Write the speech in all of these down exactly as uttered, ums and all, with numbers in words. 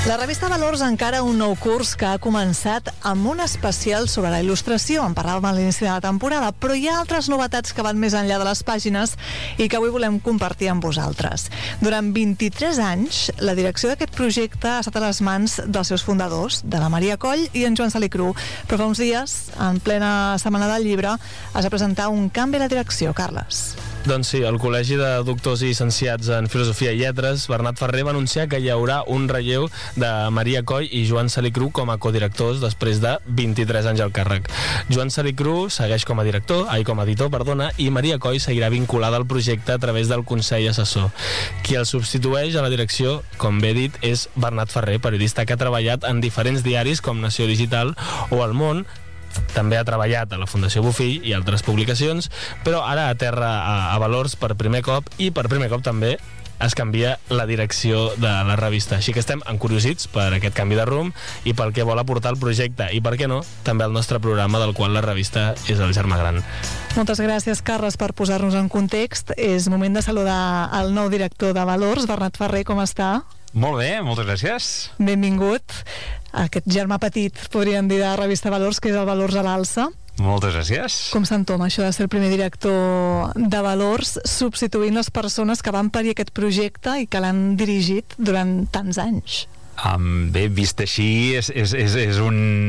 La revista Valors encara un nou curs que ha començat amb un especial sobre la il·lustració. En parlàvem a l'inici de la temporada, però hi ha altres novetats que van més enllà de les pàgines i que avui volem compartir amb vosaltres. Durant vint-i-tres anys, la direcció d'aquest projecte ha estat a les mans dels seus fundadors, de la Maria Coll i en Joan Salicru. Però fa uns dies, en plena Setmana del Llibre, es va presentar un canvi a la direcció. Carles. Doncs sí, el Col·legi de Doctors i Llicenciats en Filosofia i Lletres, Bernat Ferrer, va anunciar que hi haurà un relleu de Maria Coll i Joan Salicru com a codirectors després de vint-i-tres anys al càrrec. Joan Salicru segueix com a director, ai, com a editor, perdona, i Maria Coll seguirà vinculada al projecte a través del Consell Assessor. Qui el substitueix a la direcció, com bé dit, és Bernat Ferrer, periodista que ha treballat en diferents diaris com Nació Digital o El Món. També ha treballat a la Fundació Bofill i altres publicacions, però ara aterra a, a Valors per primer cop i per primer cop també es canvia la direcció de la revista. Així que estem encuriosits per aquest canvi de rumb i pel que vol aportar el projecte i, per què no, també el nostre programa del qual la revista és el germà gran. Moltes gràcies, Carles, per posar-nos en context. És moment de saludar el nou director de Valors, Bernat Ferrer. Com està? Molt bé, moltes gràcies. Benvingut. Aquest germà petit, podríem dir, de la revista Valors, que és el Valors a l'alça. Moltes gràcies. Com s'entoma això de ser el primer director de Valors, substituint les persones que van parir aquest projecte i que l'han dirigit durant tants anys? Um, bé, vist així és, és, és, és,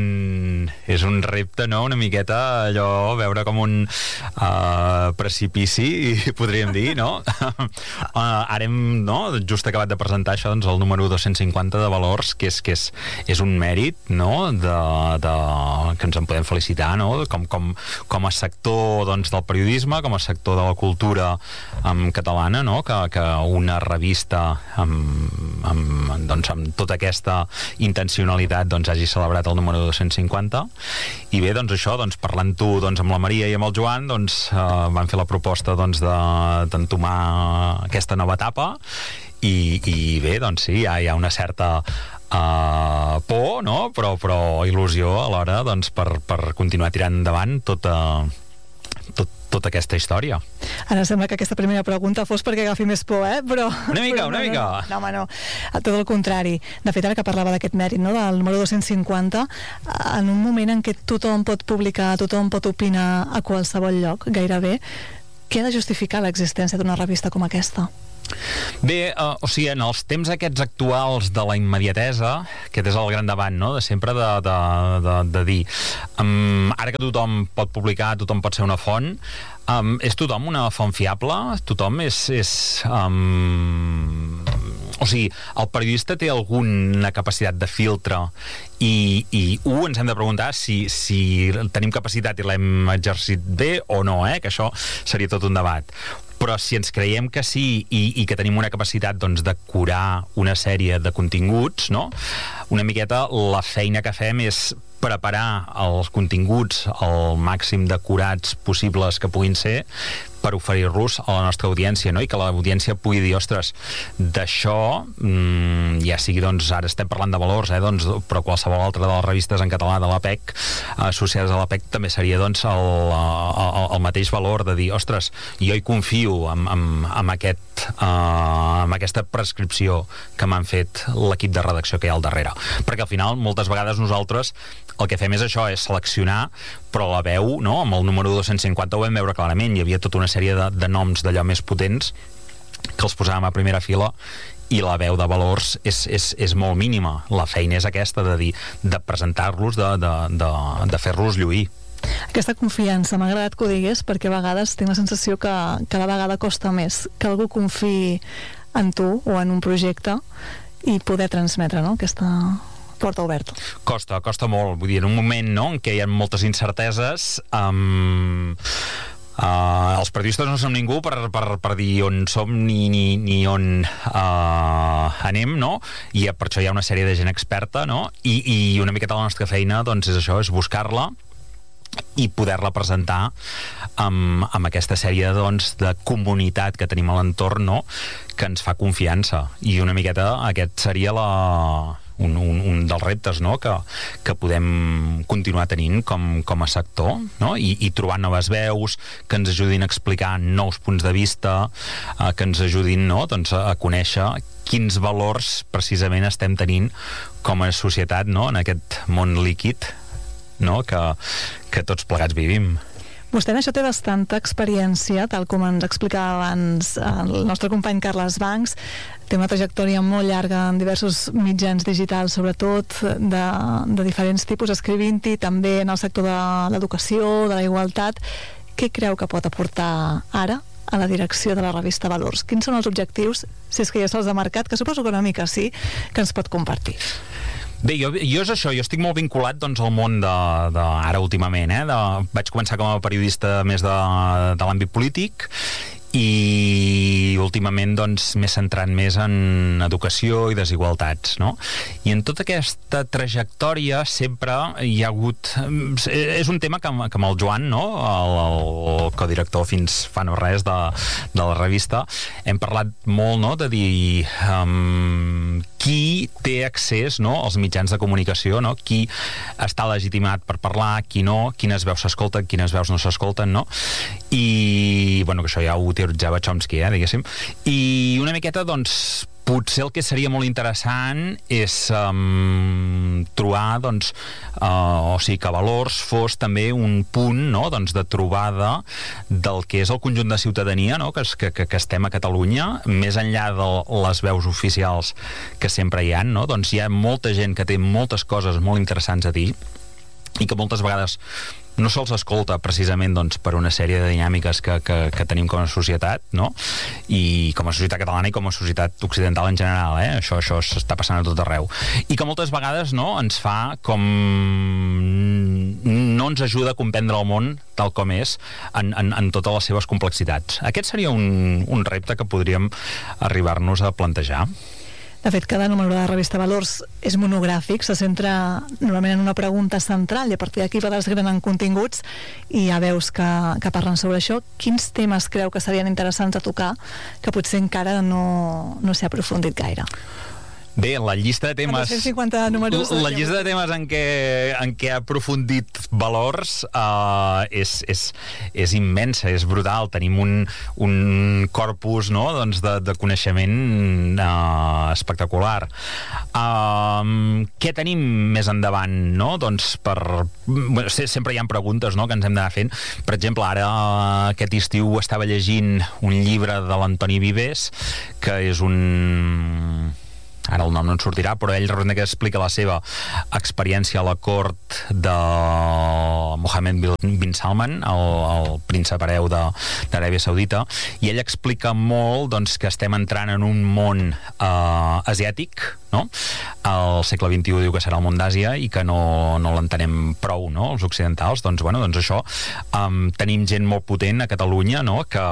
un, és un repte, no? Una miqueta allò, veure com un uh, precipici, podríem dir, no? uh, ara hem, no? Just acabat de presentar això, doncs, el número dos-cents cinquanta de Valors, que és, que és, és un mèrit, no? De, de, que ens en podem felicitar, no? Com, com, com a sector, doncs, del periodisme, com a sector de la cultura um, catalana, no? Que, que una revista amb, amb, doncs, amb tota aquesta intencionalitat doncs hagi celebrat el número dos-cents cinquanta. I bé, doncs això, doncs parlant-ho doncs, amb la Maria i amb el Joan, doncs eh, van fer la proposta doncs, de, d'entomar aquesta nova etapa i, i bé, doncs sí, hi ha, hi ha una certa uh, por, no? Però, però il·lusió alhora doncs, per, per continuar tirant endavant tota tot tota aquesta història. Ara sembla que aquesta primera pregunta fos perquè agafi més por, eh? Però, una mica, però una no, mica. No, home, no. Tot el contrari. De fet, ara que parlava d'aquest mèrit, no?, del número dos-cents cinquanta, en un moment en què tothom pot publicar, tothom pot opinar a qualsevol lloc, gairebé, què ha de justificar l'existència d'una revista com aquesta? Bé, uh, o sigui, en els temps aquests actuals de la immediatesa, aquest és el gran debat, no?, de sempre de, de, de, de dir um, ara que tothom pot publicar, tothom pot ser una font, um, és tothom una font fiable? Tothom és... és um, o sigui, el periodista té alguna capacitat de filtre i, i un, ens hem de preguntar si, si tenim capacitat i l'hem exercit bé o no, eh? Que això seria tot un debat. Però si ens creiem que sí i, i que tenim una capacitat doncs, de curar una sèrie de continguts, no? Una miqueta la feina que fem és preparar els continguts el màxim de curats possibles que puguin ser per oferir-los a la nostra audiència, no? I que l'audiència pugui dir, ostres, d'això mmm, ja sigui, doncs, ara estem parlant de Valors, eh, doncs, però qualsevol altra de les revistes en català de l'A P E C, associades a l'A P E C, també seria, doncs, el, el, el mateix valor de dir, ostres, jo hi confio amb, amb, amb, aquest, uh, amb aquesta prescripció que m'han fet l'equip de redacció que hi ha al darrere. Perquè al final, moltes vegades nosaltres el que fem és això, és seleccionar, però la veu, no?, amb el número dos-cents cinquanta ho vam veure clarament, hi havia tota una sèrie de, de noms d'allò més potents que els posàvem a primera fila i la veu de Valors és, és, és molt mínima. La feina és aquesta de dir, de presentar-los, de, de, de, de fer-los lluir. Aquesta confiança, m'ha agradat que ho digués, perquè a vegades tinc la sensació que cada vegada costa més que algú confiï en tu o en un projecte i poder transmetre, no?, aquesta porta oberta. Costa, costa molt. Vull dir, en un moment, no?, en què hi ha moltes incerteses, um, uh, els periodistes no som ningú per, per, per dir on som ni, ni, ni on uh, anem, no? I per això hi ha una sèrie de gent experta, no? I, i una miqueta la nostra feina, doncs, és això, és buscar-la i poder-la presentar amb, amb aquesta sèrie, doncs, de comunitat que tenim a l'entorn, no?, que ens fa confiança. I una miqueta aquest seria la un, un, un dels reptes, no?, que, que podem continuar tenint com, com a sector, no?, I, i trobar noves veus que ens ajudin a explicar nous punts de vista, eh, que ens ajudin, no?, doncs, a conèixer quins valors precisament estem tenint com a societat, no?, en aquest món líquid, no?, que, que tots plegats vivim. Vostè en això té bastanta experiència, tal com ens explicava abans el nostre company Carles Bancs. Té una trajectòria molt llarga en diversos mitjans digitals, sobretot de, de diferents tipus, escrivint-hi també en el sector de l'educació, de la igualtat. Què creu que pot aportar ara a la direcció de la revista Valors? Quins són els objectius, si és que ja se'ls ha marcat, que suposo que una mica sí, que ens pot compartir? Bé, jo, jo és això, jo estic molt vinculat doncs, al món de, de ara últimament, eh? De, vaig començar com a periodista més de, de l'àmbit polític i últimament doncs m'he centrat més en educació i desigualtats, no? I en tota aquesta trajectòria sempre hi ha hagut... És un tema que, que amb el Joan, no?, el, el codirector fins fa no res de, de la revista, hem parlat molt, no?, de dir um, qui té accés, no?, als mitjans de comunicació, no?, qui està legitimat per parlar, qui no, quines veus s'escolten, quines veus no s'escolten, no? I, bueno, que això ja ho teoritzava Chomsky, eh, diguéssim. I una miqueta, doncs, potser el que seria molt interessant és um, trobar, doncs, uh, o sigui, que Valors fos també un punt, no?, doncs, de trobada del que és el conjunt de ciutadania, no?, que, que, que estem a Catalunya, més enllà de les veus oficials que sempre hi ha, no?, doncs hi ha molta gent que té moltes coses molt interessants a dir i que moltes vegades no se'ls escolta precisament doncs, per una sèrie de dinàmiques que, que, que tenim com a societat, no? I com a societat catalana i com a societat occidental en general, eh? Això, això s'està passant a tot arreu. I que moltes vegades, no?, ens fa com... no ens ajuda a comprendre el món tal com és en, en, en totes les seves complexitats. Aquest seria un, un repte que podríem arribar-nos a plantejar. De fet, cada número de la revista Valors és monogràfic, se centra normalment en una pregunta central i a partir d'aquí va desgranant continguts i ja veus que, que parlen sobre això. Quins temes creu que serien interessants a tocar que potser encara no, no s'ha aprofundit gaire? Bé, la llista de temes... cent cinquanta números... La llista de temes en què, en què ha aprofundit Valors uh, és, és, és immensa, és brutal. Tenim un, un corpus, no?, doncs de, de coneixement uh, espectacular. Uh, què tenim més endavant, no? Doncs per... Bueno, sempre hi ha preguntes, no?, que ens hem d'anar fent. Per exemple, ara uh, aquest estiu estava llegint un llibre de l'Antoni Vives, que és un... ara el nom no en sortirà, però ell realment que explica la seva experiència a la cort de Mohammed bin Salman, el, el príncep hereu d'Aràbia Saudita, i ell explica molt, doncs, que estem entrant en un món eh, asiàtic, no? El segle vint-i-u diu que serà el món d'Àsia i que no, no l'entenem prou, no?, els occidentals. Doncs, bueno, doncs això, um, tenim gent molt potent a Catalunya, no?, que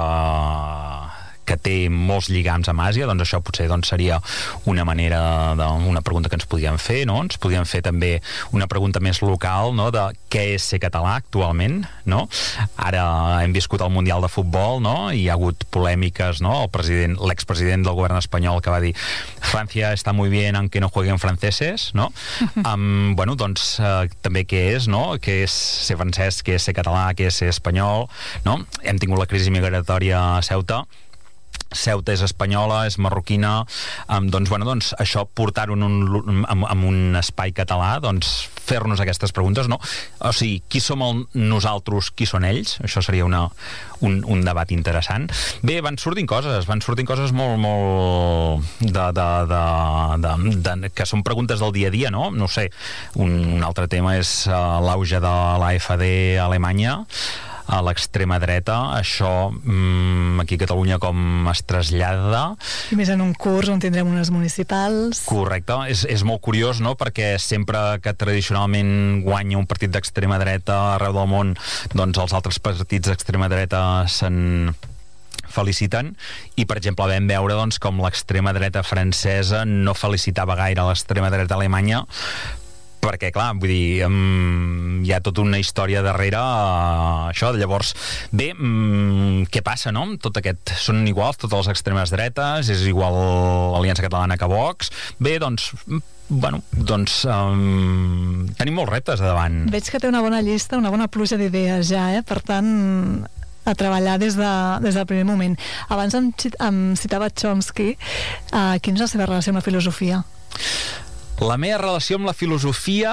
que té molts lligams amb Àsia, doncs això potser doncs, seria una manera, de, una pregunta que ens podíem fer, no? Ens podíem fer també una pregunta més local, no?, de què és ser català actualment, no? Ara hem viscut el Mundial de Futbol, no?, i hi ha hagut polèmiques, no?, el president, l'expresident del govern espanyol que va dir Francia està muy bien aunque no jueguen franceses, no? um, bueno, doncs eh, també què és, no?, què és ser francès, què és ser català, què és ser espanyol, no? Hem tingut la crisi migratòria a Ceuta, Ceuta és espanyola, és marroquina, um, doncs, bueno, doncs això, portar-ho en un, en, en un espai català, doncs fer-nos aquestes preguntes, no? O sigui, qui som el nosaltres, qui són ells? Això seria una, un, un debat interessant. Bé, van sortint coses, van sortint coses molt, molt de, de, de, de, de, que són preguntes del dia a dia, no? No sé, un, un altre tema és uh, l'auge de l'A F D a Alemanya, a l'extrema dreta, això mmm, aquí a Catalunya com es trasllada. I més en un curs on tindrem unes municipals. Correcte, és, és molt curiós, no?, perquè sempre que tradicionalment guanya un partit d'extrema dreta arreu del món, doncs els altres partits d'extrema dreta se'n feliciten, i per exemple vam veure doncs, com l'extrema dreta francesa no felicitava gaire l'extrema dreta alemanya, perquè, clar, vull dir, um, hi ha tota una història darrere uh, això, llavors, bé, um, què passa, no? Tot aquest, són iguals totes les extremes dretes, és igual l'Aliança Catalana que Vox, bé, doncs bueno, doncs um, tenim molts reptes a davant. Veig que té una bona llista, una bona pluja d'idees ja, eh? Per tant, a treballar des, de, des del primer moment. Abans em, em citava Chomsky. Uh, quina és la seva relació amb la filosofia? La meva relació amb la filosofia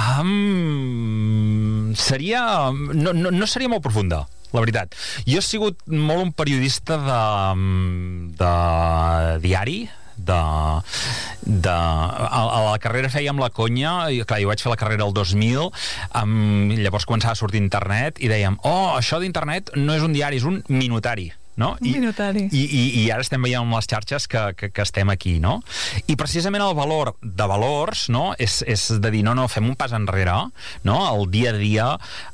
um, seria... No, no, no seria molt profunda, la veritat. Jo he sigut molt un periodista de, de diari, de, de, a, a la carrera fèiem la conya, i clar, jo vaig fer la carrera el dos mil, um, llavors començava a sortir internet i dèiem, oh, això d'internet no és un diari, és un minutari. No? I, I, i, I ara estem veient amb les xarxes que, que, que estem aquí, no? I precisament el valor de valors, no? És, és de dir, no, no, fem un pas enrere, no? El dia a dia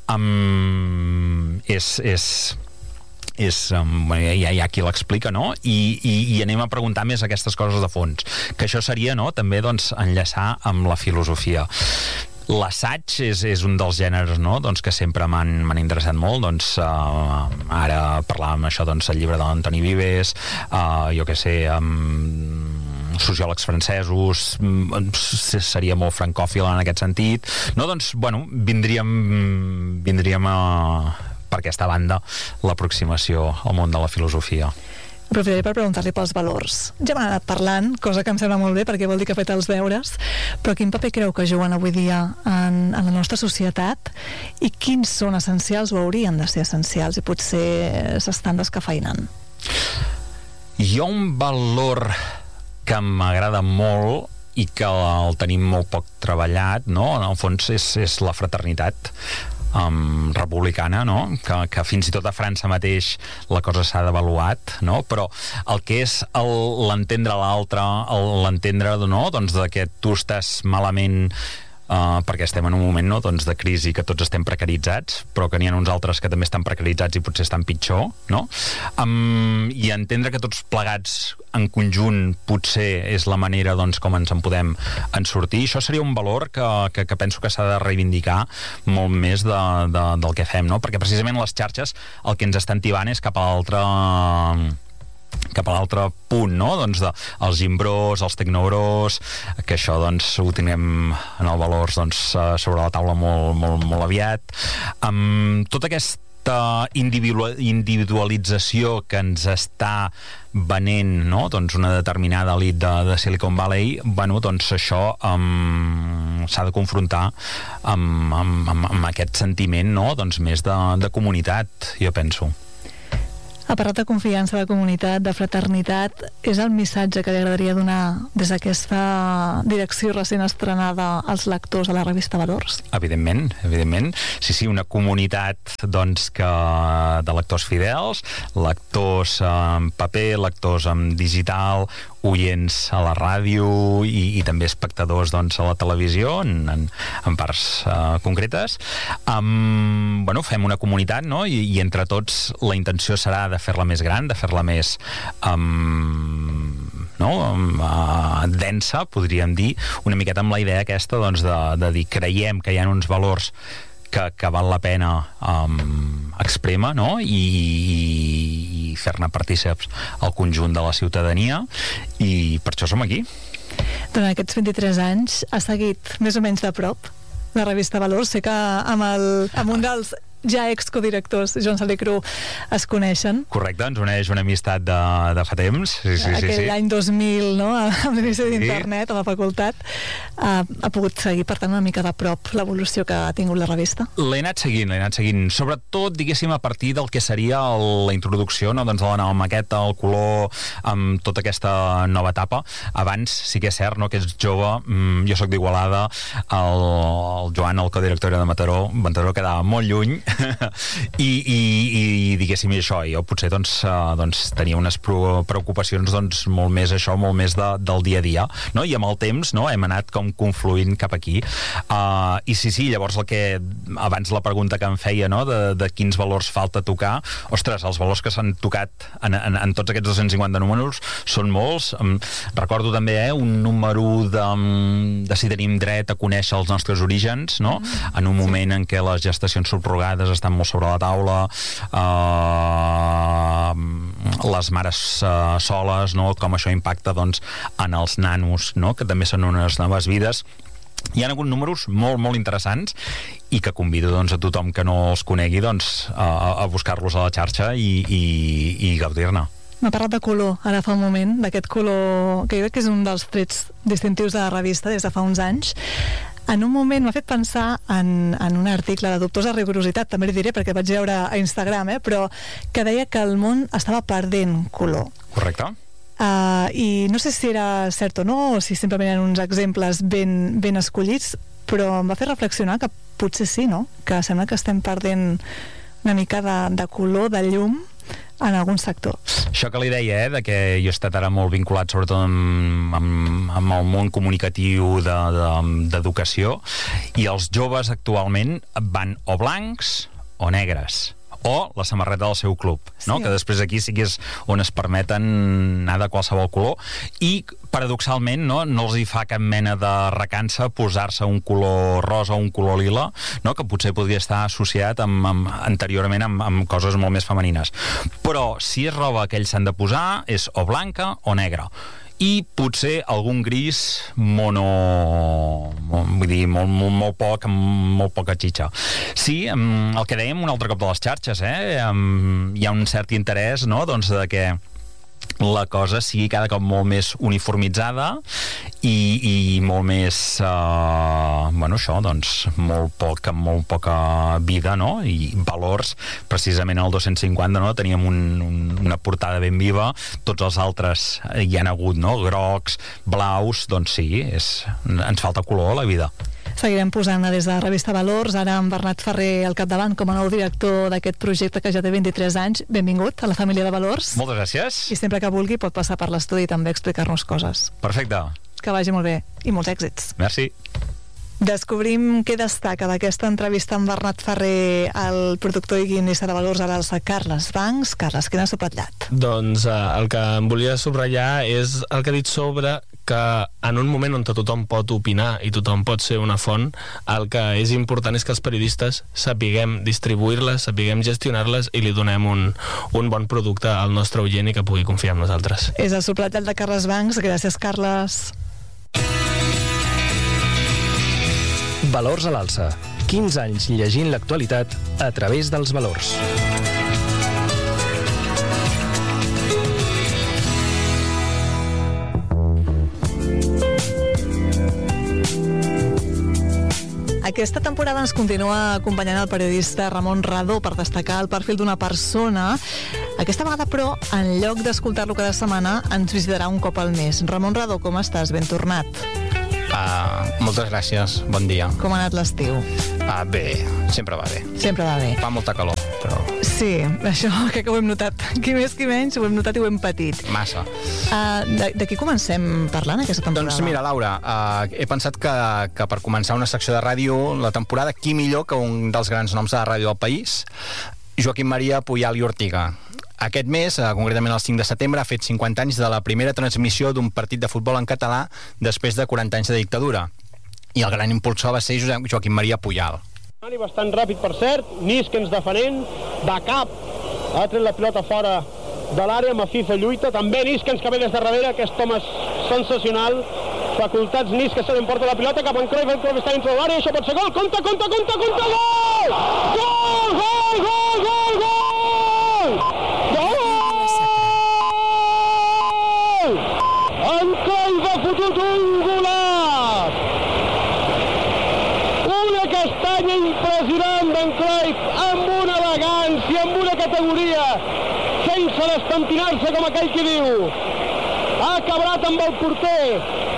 um, és... és és, um, hi, ha, hi ha qui l'explica, no? I, i, i anem a preguntar més aquestes coses de fons, que això seria, no?, també, doncs, enllaçar amb la filosofia. L'assaig és, és un dels gèneres, no?, doncs, que sempre m'han interessat molt. Doncs, uh, ara parlàvem això, doncs, el llibre de l'Antoni Vives, uh, jo què sé, um, sociòlegs francesos, seria molt francòfil en aquest sentit, no? Doncs, bueno, vindríem vindríem a per aquesta banda l'aproximació al món de la filosofia. Aprofitaré per preguntar-li pels valors. Ja m'han anat parlant, cosa que em sembla molt bé perquè vol dir que ha fet els deures, però quin paper creu que juguen avui dia en, en la nostra societat i quins són essencials o haurien de ser essencials i potser s'estan descafeinant? Hi ha un valor que m'agrada molt i que el tenim molt poc treballat, no? En el fons és, és la fraternitat Um, republicana, no? Que, que fins i tot a França mateix la cosa s'ha devaluat, no? Però el que és l'entendre l'altre, l'entendre, no?, doncs de que tu estàs malament Uh, perquè estem en un moment, no?, doncs de crisi, que tots estem precaritzats, però que n'hi ha uns altres que també estan precaritzats i potser estan pitjor, no? Um, i entendre que tots plegats en conjunt potser és la manera, doncs, com ens en podem en sortir. Això seria un valor que, que, que penso que s'ha de reivindicar molt més de, de, del que fem, no? Perquè precisament les xarxes el que ens estan tibant és cap a l'altre cap a l'altre punt, no? Doncs de, els gimbros, els tecnobros, que això, doncs, ho tinguem en el valors, doncs, sobre la taula molt, molt, molt aviat. Amb tota aquesta individualització que ens està venent, no?, doncs una determinada elit de, de Silicon Valley, bueno, doncs això um, s'ha de confrontar amb, amb, amb, amb aquest sentiment, no?, doncs més de, de comunitat, jo penso. Ha parlat de confiança, de comunitat, de fraternitat. És el missatge que li agradaria donar des d'aquesta direcció recent estrenada als lectors de la revista Valors? Evidentment, evidentment. Sí, sí, una comunitat, doncs, que de lectors fidels, lectors en paper, lectors en digital, oients a la ràdio i, i també espectadors, doncs, a la televisió en, en, en parts uh, concretes. Um, bueno, fem una comunitat, no?, I, i entre tots la intenció serà de fer-la més gran, de fer-la més um, no? um, uh, densa, podríem dir, una miqueta amb la idea aquesta, doncs, de, de dir, creiem que hi ha uns valors que, que val la pena um, exprémer, no?, i, i fer-ne partíceps al conjunt de la ciutadania, i per això som aquí. Durant aquests vint-i-tres anys ha seguit més o menys de prop la revista Valors. Sé que amb, el, amb un dels ja excodirectors, Joan Salicru, es coneixen. Correcte, ens uneix una amistat de, de fa temps. Sí, sí, Aquell sí, sí. any dos mil, no?, amb l'inici d'internet, a la facultat, ha, ha pogut seguir, per tant, una mica de prop l'evolució que ha tingut la revista? L'he anat seguint, l'he anat seguint. Sobretot, diguéssim, a partir del que seria el, la introducció, no?, doncs de la nova maqueta, el color, amb tota aquesta nova etapa. Abans, sí que és cert, no?, que ets jove, mm, jo sóc d'Igualada, el, el Joan, el codirector de Mataró, Mataró quedava molt lluny, I, i, i diguéssim això, jo potser doncs, uh, doncs tenia unes preocupacions doncs, molt més això, molt més de, del dia a dia, no? I amb el temps, no?, hem anat com confluint cap aquí. Uh, I sí, sí, llavors el que abans la pregunta que em feia, no?, de, de quins valors falta tocar, ostres, els valors que s'han tocat en, en, en tots aquests dos-cents cinquanta números són molts. Um, recordo també eh, un número de, de si tenim dret a conèixer els nostres orígens, no? En un moment en què les gestacions subrogades estan molt sobre la taula, uh, les mares uh, soles, no?, com això impacta doncs, en els nanos, no?, que també són unes noves vides. Hi ha hagut números molt, molt interessants i que convido doncs, a tothom que no els conegui doncs, a, a buscar-los a la xarxa i, i, i gaudir-ne. M'ha parlat de color, ara fa un moment, d'aquest color que jo crec que és un dels trets distintius de la revista des de fa uns anys. En un moment m'ha fet pensar en, en un article de dubtosa rigorositat, també li diré, perquè vaig veure a Instagram, eh, però que deia que el món estava perdent color. Correcte. Uh, I no sé si era cert o no, o si simplement eren uns exemples ben, ben escollits, però em va fer reflexionar que potser sí, no? Que sembla que estem perdent una mica de, de color, de llum, en algun sector. Això que li deia, eh, de que jo he estat ara molt vinculat sobretot amb, amb, amb el món comunicatiu de, de, d'educació, i els joves actualment van o blancs o negres, o la samarreta del seu club, no? Sí. Que després aquí sí que és on es permeten anar de qualsevol color, i paradoxalment no, no els hi fa cap mena de recança posar-se un color rosa o un color lila, no? Que potser podria estar associat amb, amb, anteriorment amb, amb coses molt més femenines. Però si és roba que ells s'han de posar és o blanca o negra, i potser algun gris mono, vull dir, molt, molt, molt poc, amb molt poca xitxa. Sí, el que dèiem un altre cop de les xarxes, eh? Hi ha un cert interès, no?, doncs de que la cosa sigui cada cop molt més uniformitzada i, i molt més uh, bueno, això, doncs molt poc, amb molt poca vida, no? I valors, precisament al dos-cents cinquanta, no?, teníem un, un, una portada ben viva, tots els altres hi han hagut, no?, grocs, blaus, doncs sí, és, ens falta color a la vida. Seguirem posant-ne des de la revista Valors, ara amb Bernat Ferrer al capdavant com a nou director d'aquest projecte que ja té vint-i-tres anys. Benvingut a la família de Valors. Moltes gràcies. I sempre que vulgui pot passar per l'estudi i també explicar-nos coses. Perfecte. Que vagi molt bé i molts èxits. Merci. Descobrim què destaca d'aquesta entrevista amb Bernat Ferrer, el productor i guionista de Valors a l'Alça, Carles Bancs. Carles, què n'has subratllat? Doncs eh, el que em volia subratllar és el que ha dit sobre que en un moment on tothom pot opinar i tothom pot ser una font, el que és important és que els periodistes sapiguem distribuir-les, sapiguem gestionar-les i li donem un, un bon producte al nostre oient i que pugui confiar en nosaltres. És el subratllat de Carles Bancs. Gràcies, Carles. Valors a l'Alça. quinze anys llegint l'actualitat a través dels valors. Aquesta temporada ens continua acompanyant el periodista Ramon Radó per destacar el perfil d'una persona. Aquesta vegada, però, en lloc d'escoltar-lo cada setmana, ens visitarà un cop al mes. Ramon Radó, com estàs? Ben tornat. Uh, moltes gràcies, bon dia. Com ha anat l'estiu? Uh, bé, sempre va bé. Sempre va bé. Fa molta calor, però... Sí, això crec que ho hem notat. Qui més, qui menys, ho hem notat i ho hem patit. Massa. Uh, de, de qui comencem parlant aquesta temporada? Doncs mira, Laura, uh, he pensat que, que per començar una secció de ràdio, la temporada, qui millor que un dels grans noms de la ràdio del país, Joaquim Maria Puyal i Ortiga. Aquest mes, eh, concretament el cinc de setembre, ha fet cinquanta anys de la primera transmissió d'un partit de futbol en català després de quaranta anys de dictadura. I el gran impulsor va ser Joaquim Maria Puyal. Bastant ràpid, per cert, Niskens defenent, de cap, ha tret la pilota fora de l'àrea, Mafifa lluita, també Niskens que ve des de darrere, aquest home és sensacional, facultats Niskens se l'emporta la pilota cap en Cruyff, el Cruyff està dintre de l'àrea, això pot ser gol, compte, compte, compte, compte, gol! Gol, gol, gol, gol, gol! Gol! En Cruyff ha fotut un golaç! Una castanya impressionant d'en Cruyff, amb una elegància, amb una categoria, sense despentinar-se com aquell que diu. Ha acabat amb el porter,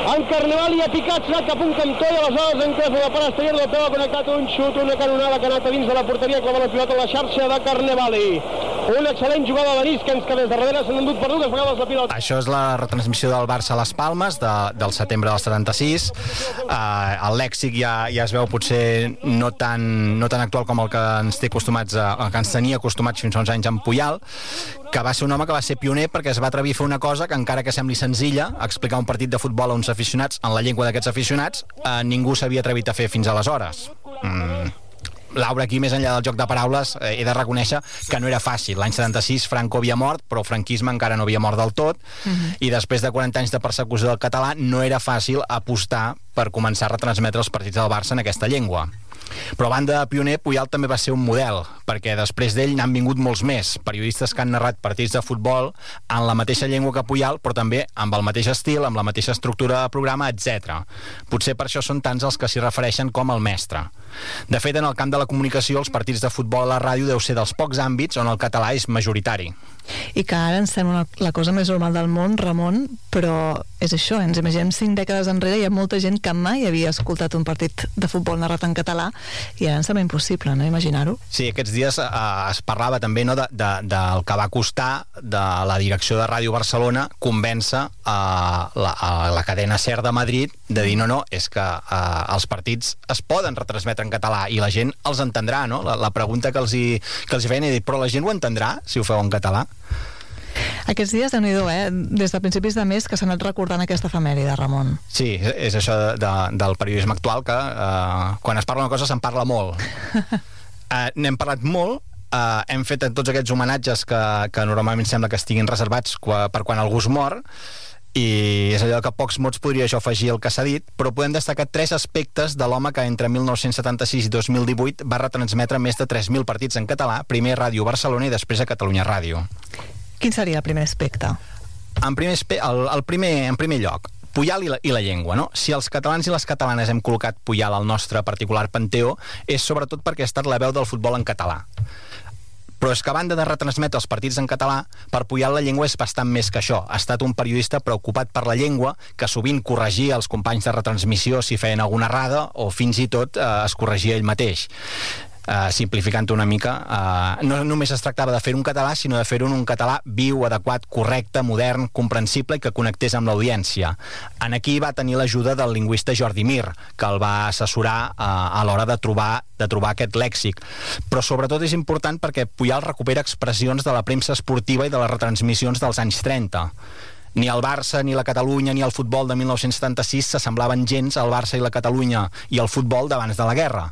En Carnevali ha picat, s'ha anat cap un cantó i aleshores en Crespo de part exterior del peu ha connectat un xut, una canonada que ha anat a dins de la porteria, clava la pilota a la xarxa de Carnevali. Una excel·lent jugada de Niskens, que des de darrere s'han endut per dues vegades la pilota. Això és la retransmissió del Barça a les Palmes de, del setembre del setanta-sis. Uh, el lèxic ja, ja es veu potser no tan, no tan actual com el que ens té acostumats a, que ens tenia acostumats fins fa uns anys en Puyal, que va ser un home que va ser pioner perquè es va atrevir a fer una cosa que, encara que sembli senzilla, explicar un partit de futbol a uns aficionats en la llengua d'aquests aficionats, eh, ningú s'havia atrevit a fer fins aleshores. Mm. Laura, aquí, més enllà del joc de paraules, eh, he de reconèixer que no era fàcil. L'any setanta-sis Franco havia mort, però el franquisme encara no havia mort del tot, uh-huh. i després de quaranta anys de persecució del català no era fàcil apostar per començar a retransmetre els partits del Barça en aquesta llengua. Però a banda de pioner, Puyal també va ser un model, perquè després d'ell n'han vingut molts més, periodistes que han narrat partits de futbol en la mateixa llengua que Puyal, però també amb el mateix estil, amb la mateixa estructura de programa, etcètera. Potser per això són tants els que s'hi refereixen com el mestre. De fet, en el camp de la comunicació, els partits de futbol a la ràdio deu ser dels pocs àmbits on el català és majoritari. I que ara ens sembla la cosa més normal del món, Ramon, però és això, ens imaginem cinc dècades enrere, hi ha molta gent que mai havia escoltat un partit de futbol narrat en català i ara ens sembla impossible, no?, imaginar-ho. Sí, aquests dies eh, es parlava també, no, de, de, del que va costar de la direcció de Ràdio Barcelona convèncer a la, a la cadena SER de Madrid de dir no, no, és que eh, els partits es poden retransmetre en català i la gent els entendrà, no? La, la pregunta que els, hi, que els hi feien és dir, però la gent ho entendrà si ho feu en català? Aquests dies, déu-n'hi-do, eh? Des de principis de mes que s'ha anat recordant aquesta efemèride, Ramon. Sí, és això de, de, del periodisme actual, que eh, quan es parla una cosa se'n parla molt. eh, N'hem parlat molt, eh, hem fet tots aquests homenatges que, que normalment sembla que estiguin reservats qua, per quan algú es mor, i és allò que pocs mots podria això afegir el que s'ha dit, però podem destacar tres aspectes de l'home que entre mil nou-cents setanta-sis i dos mil divuit va retransmetre més de tres mil partits en català, primer a Ràdio Barcelona i després a Catalunya Ràdio. Quin seria el primer aspecte? En primer, el, el primer, en primer lloc, Puyal i la, i la llengua, no? Si els catalans i les catalanes hem col·locat Puyal al nostre particular panteó, és sobretot perquè ha estat la veu del futbol en català. Però és que a banda de retransmetre els partits en català, per Puyal la llengua és bastant més que això. Ha estat un periodista preocupat per la llengua, que sovint corregia els companys de retransmissió si feien alguna errada, o fins i tot eh, es corregia ell mateix. Uh, simplificant una mica, uh, no només es tractava de fer un català, sinó de fer-ho en un català viu, adequat, correcte, modern, comprensible i que connectés amb l'audiència. En aquí va tenir l'ajuda del lingüista Jordi Mir, que el va assessorar uh, a l'hora de trobar, de trobar aquest lèxic. Però sobretot és important perquè Puyal recupera expressions de la premsa esportiva i de les retransmissions dels anys trenta. Ni el Barça, ni la Catalunya, ni el futbol de mil nou-cents setanta-sis s'assemblaven gens al Barça i la Catalunya i al futbol d'abans de la guerra.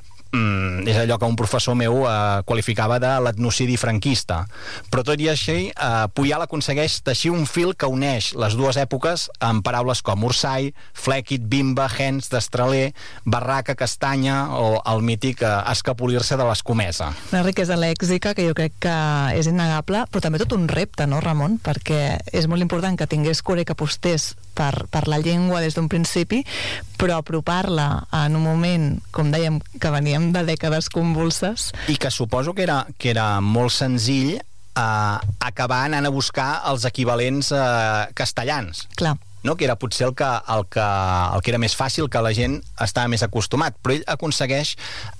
Mm, és allò que un professor meu eh, qualificava de l'etnocidi franquista. Però tot i així, eh, Puyal aconsegueix teixir un fil que uneix les dues èpoques amb paraules com Ursai, Flequit, Bimba, Hens, Destraler, Barraca, Castanya o el mític eh, escapolir-se de l'escomesa. Una riquesa lèxica que jo crec que és innegable, però també tot un repte, no, Ramon? Perquè és molt important que tingués cura i que apostés per, per la llengua des d'un principi, però apropar-la en un moment, com dèiem, que veníem de dècades convulses. I que suposo que era, que era molt senzill eh, acabar anant a buscar els equivalents eh, castellans. Clar. No? Que era potser el que, el, que, el que era més fàcil, que la gent estava més acostumat. Però ell aconsegueix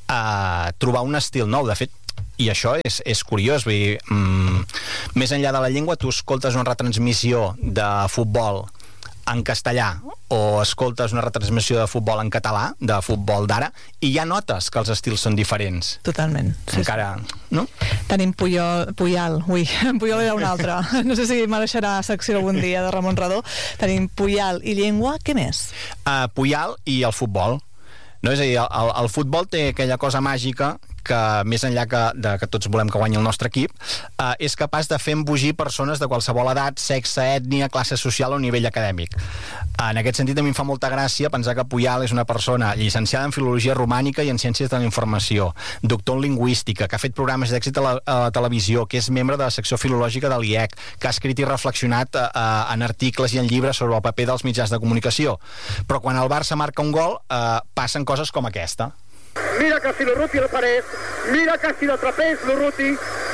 eh, trobar un estil nou. De fet, i això és, és curiós, vull dir, mm, més enllà de la llengua, tu escoltes una retransmissió de futbol en castellà o escoltes una retransmissió de futbol en català, de futbol d'ara, i ja notes que els estils són diferents. Totalment. Sí, encara, no? Tenim Puyol, Puyal, ui, Puyol era un altre. No sé si mereixerà secció algun dia de Ramon Redó. Tenim Puyal i llengua, què més? Uh, Puyal i el futbol. No? És a dir, el, el futbol té aquella cosa màgica que, més enllà que, de, que tots volem que guanyi el nostre equip, eh, és capaç de fer embogir persones de qualsevol edat, sexe, ètnia, classe social o nivell acadèmic. En aquest sentit, a mi em fa molta gràcia pensar que Puyal és una persona llicenciada en Filologia Romànica i en Ciències de la Informació, doctor en Lingüística, que ha fet programes d'èxit a, la, a la televisió, que és membre de la secció filològica de l'I E C, que ha escrit i reflexionat eh, en articles i en llibres sobre el paper dels mitjans de comunicació. Però quan el Barça marca un gol, eh, passen coses com aquesta. Mira casi l'Urruti a la paret, mira casi la trapez l'Urruti,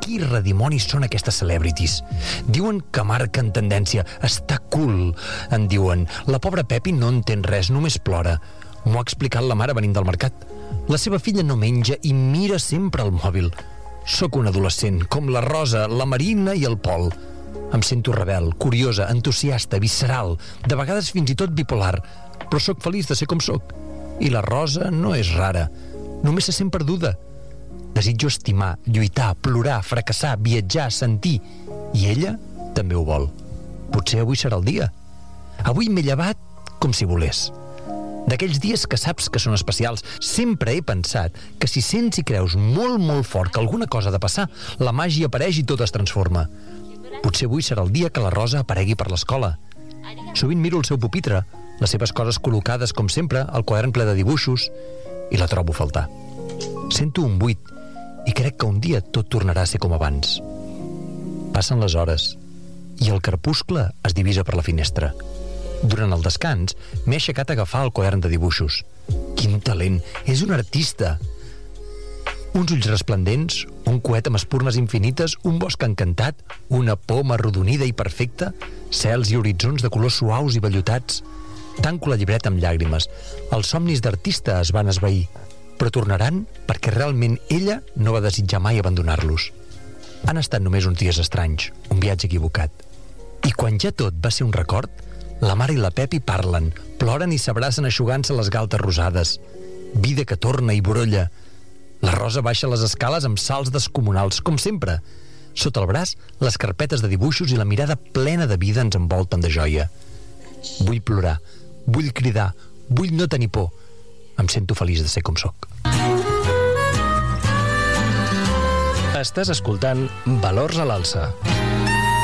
qui redimonis són aquestes celebrities? Diuen que marquen tendència. Està cool, en diuen. La pobra Pepi no entén res, només plora. M'ho ha explicat la mare venint del mercat. La seva filla no menja i mira sempre el mòbil. Sóc un adolescent, com la Rosa, la Marina i el Pol. Em sento rebel, curiosa, entusiasta, visceral, de vegades fins i tot bipolar, però sóc feliç de ser com sóc. I la Rosa no és rara. Només se sent perduda. Desitjo estimar, lluitar, plorar, fracassar, viatjar, sentir. I ella també ho vol. Potser avui serà el dia. Avui m'he llevat com si volés. D'aquells dies que saps que són especials, sempre he pensat que si sents i creus molt, molt fort que alguna cosa ha de passar, la màgia apareix i tot es transforma. Potser avui serà el dia que la Rosa aparegui per l'escola. Sovint miro el seu pupitre, les seves coses col·locades com sempre, el quadern ple de dibuixos, i la trobo a faltar. Sento un buit i crec que un dia tot tornarà a ser com abans. Passen les hores i el crepuscle es divisa per la finestra. Durant el descans m'he aixecat a agafar el quadern de dibuixos. Quin talent! És un artista! Uns ulls resplendents, un coet amb espurnes infinites, un bosc encantat, una poma arrodonida i perfecta, cels i horitzons de colors suaus i vellutats. Tanco la llibreta amb llàgrimes. Els somnis d'artista es van esvair, però tornaran perquè realment ella no va desitjar mai abandonar-los. Han estat només uns dies estranys, un viatge equivocat. I quan ja tot va ser un record, la mare i la Pepi parlen, ploren i s'abracen eixugant-se les galtes rosades. Vida que torna i brolla. La Rosa baixa les escales amb salts descomunals, com sempre. Sota el braç, les carpetes de dibuixos i la mirada plena de vida ens envolten de joia. Vull plorar, vull cridar, vull no tenir por. Em sento feliç de ser com sóc. Estàs escoltant Valors a l'Alça.